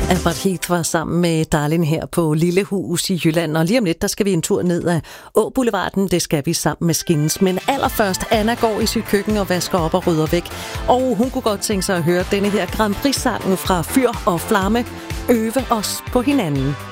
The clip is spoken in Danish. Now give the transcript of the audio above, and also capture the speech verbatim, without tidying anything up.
Albert Heath var sammen med Darlin her på Lillehus i Jylland, og lige om lidt, der skal vi en tur ned ad Åboulevarden. Det skal vi sammen med Skins. Men allerførst, Anna går i sit køkken og vasker op og rydder væk. Og hun kunne godt tænke sig at høre denne her Grand Prix-sangen fra Fyr og Flamme. Øve os på hinanden.